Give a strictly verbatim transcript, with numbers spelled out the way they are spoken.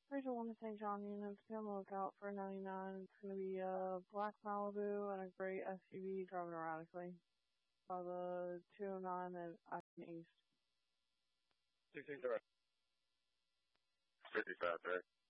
Rachel one to Saint John units, be on the lookout for ninety-nine. It's going to be a black Malibu and a gray S U V driving erratically by the two oh nine and Acton East. sixteen, correct. fifty-five, correct.